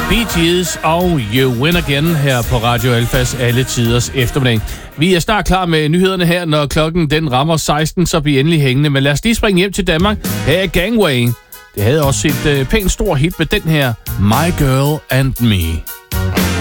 Bee Gees og You Win Again her på Radio Alfas alle tiders eftermiddag. Vi er snart klar med nyhederne her, når klokken den rammer 16, så bliver endelig hængende. Men lad os lige springe hjem til Danmark. Her er Gangway. Det havde også et pænt stort hit med den her My Girl and Me.